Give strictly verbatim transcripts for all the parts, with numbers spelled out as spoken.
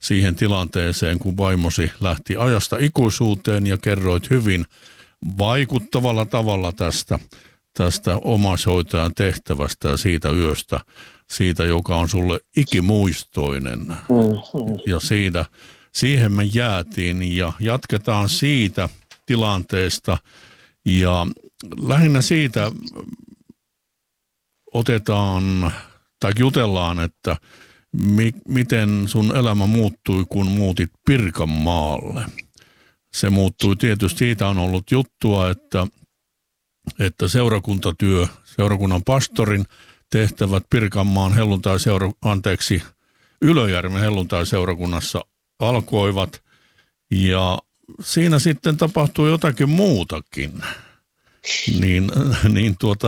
siihen tilanteeseen, kun vaimosi lähti ajasta ikuisuuteen ja kerroit hyvin vaikuttavalla tavalla tästä, tästä omaishoitajan tehtävästä ja siitä yöstä, siitä, joka on sulle ikimuistoinen. Mm-hmm. Ja siitä, siihen me jäätiin ja jatketaan siitä tilanteesta ja lähinnä siitä otetaan tai jutellaan, että mi- miten sun elämä muuttui, kun muutit Pirkanmaalle. Se muuttui tietysti, siitä on ollut juttua, että, että seurakuntatyö, seurakunnan pastorin tehtävät Pirkanmaan helluntai-seura, anteeksi, Ylöjärven helluntai-seurakunnassa alkoivat ja siinä sitten tapahtui jotakin muutakin. Niin, niin tuota,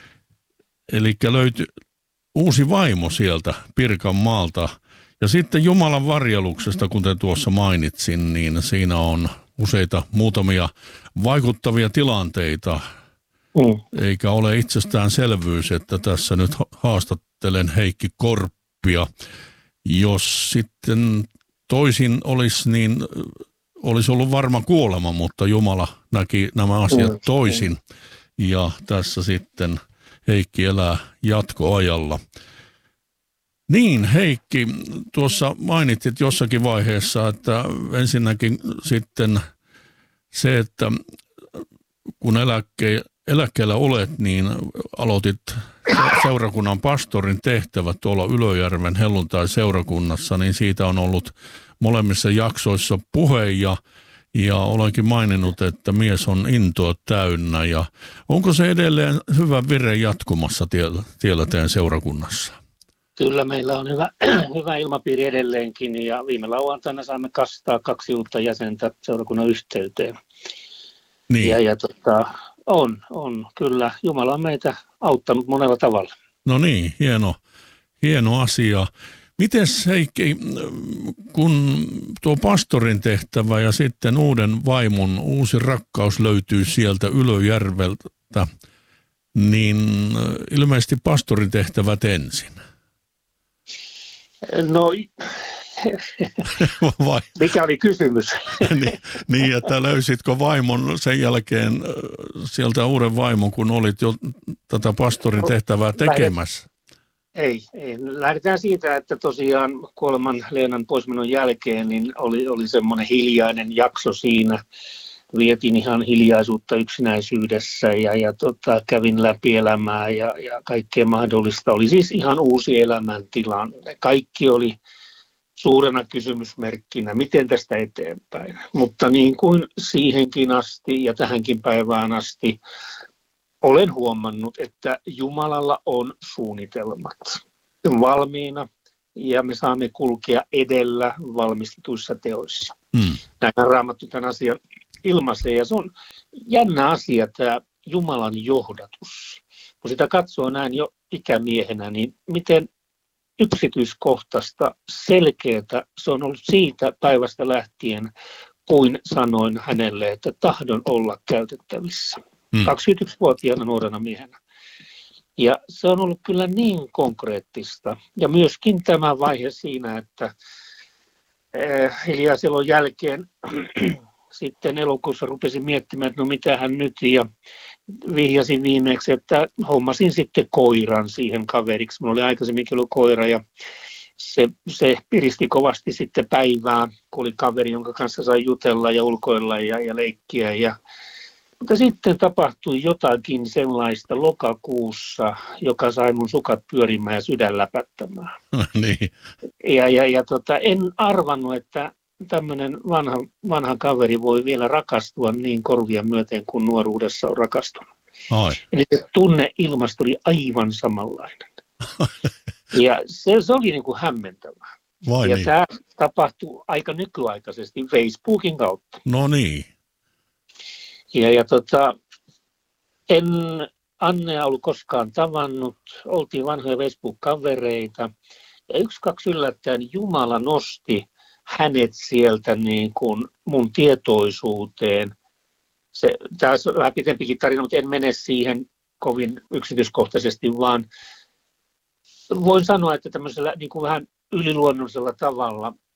eli löytyi uusi vaimo sieltä Pirkanmaalta. Ja sitten Jumalan varjeluksesta, kuten tuossa mainitsin, niin siinä on useita muutamia vaikuttavia tilanteita. Mm. Eikä ole itsestäänselvyys, että tässä nyt haastattelen Heikki Korppia. Jos sitten toisin olisi, niin olisi ollut varma kuolema, mutta Jumala näki nämä asiat toisin. Ja tässä sitten Heikki elää jatkoajalla. Niin, Heikki, tuossa mainitsit jossakin vaiheessa, että ensinnäkin sitten se, että kun eläkke, eläkkeellä olet, niin aloitit seurakunnan pastorin tehtävät tuolla Ylöjärven helluntai-seurakunnassa, niin siitä on ollut molemmissa jaksoissa puhe ja, ja olenkin maininnut, että mies on intoa täynnä. Ja onko se edelleen hyvä vire jatkumassa tiellä, tiellä teidän seurakunnassa? Kyllä meillä on hyvä, hyvä ilmapiiri edelleenkin ja viime lauantaina saamme kastaa kaksi uutta jäsentä seurakunnan yhteyteen. Niin. Ja, ja tota, on, on kyllä. Jumala on meitä auttanut monella tavalla. No niin, hieno, hieno asia. Mites Heikki, kun tuo pastorin tehtävä ja sitten uuden vaimon uusi rakkaus löytyy sieltä Ylöjärveltä, niin ilmeisesti pastorin tehtävät ensin. No, Vai? Mikä oli kysymys? niin, niin, että löysitkö vaimon sen jälkeen sieltä uuden vaimon, kun olit jo tätä pastorin tehtävää tekemässä? Ei, ei. Lähdetään siitä, että tosiaan kuoleman Leenan poismenon jälkeen niin oli, oli semmoinen hiljainen jakso siinä. Vietin ihan hiljaisuutta yksinäisyydessä ja, ja tota, kävin läpi elämää ja, ja kaikkea mahdollista. Oli siis ihan uusi elämäntilanne. Kaikki oli suurena kysymysmerkkinä, miten tästä eteenpäin. Mutta niin kuin siihenkin asti ja tähänkin päivään asti olen huomannut, että Jumalalla on suunnitelmat valmiina ja me saamme kulkea edellä valmistetuissa teoissa. Hmm. Näin on Raamattu tämän asian ilmaisee ja se on jännä asia tämä Jumalan johdatus. Kun sitä katsoo näin jo ikämiehenä, niin miten yksityiskohtaista, selkeätä se on ollut siitä päivästä lähtien, kuin sanoin hänelle, että tahdon olla käytettävissä. Hmm. kaksikymmentäyksivuotiaana nuorena miehenä. Ja se on ollut kyllä niin konkreettista. Ja myöskin tämä vaihe siinä, että äh, Hiljaselon jälkeen sitten elokuussa rupesin miettimään, että no mitähän nyt. Ja vihjasin viimeksi, että hommasin sitten koiran siihen kaveriksi. Minulla oli aikaisemminkin ollut koira ja se, se piristi kovasti sitten päivää, kun oli kaveri, jonka kanssa sai jutella ja ulkoilla ja, ja leikkiä. Ja mutta sitten tapahtui jotakin sellaista lokakuussa, joka sai mun sukat pyörimään ja sydän läpättämään. niin. Ja, ja, ja tota, en arvannut, että tämmöinen vanha, vanha kaveri voi vielä rakastua niin korvia myöten kuin nuoruudessa on rakastunut. Ai. Eli se tunneilmasto oli aivan samanlainen. ja se, se oli niin kuin hämmentävää. Vai ja niin. Tämä tapahtui aika nykyaikaisesti Facebookin kautta. No niin. Ja, ja tota, en Annea ollut koskaan tavannut, oltiin vanhoja Facebook-kavereita. Ja yksi, kaksi yllättäen Jumala nosti hänet sieltä niin kuin mun tietoisuuteen. Se, tämä on vähän pitempikin tarina, mutta en mene siihen kovin yksityiskohtaisesti, vaan voin sanoa, että tämmöisellä niin kuin vähän yliluonnollisella tavalla